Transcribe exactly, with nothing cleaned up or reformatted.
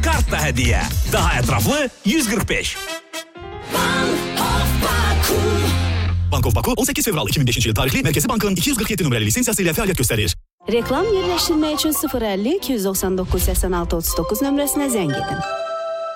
kart da hədiyyə. Daha ətraflı yüz qırx beş. Bank of Baku on səkkiz fevral iki min beşinci il tarixli Mərkəzi Bankın iki yüz qırx yeddi nömrəli lisensiyası ilə fəaliyyət göstərir. Reklam yerləşdirmək üçün sıfır əlli iki yüz doxsan doqquz səksən altı otuz doqquz nömrəsinə zəng edin.